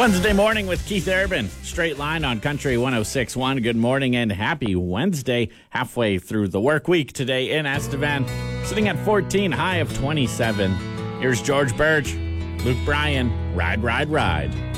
Wednesday morning with Keith Urban. Straight line on Country 106.1. Good morning and happy Wednesday. Halfway through the work week today in Estevan. Sitting at 14, high of 27. Here's George Birch, Luke Bryan, Ride, Ride, Ride.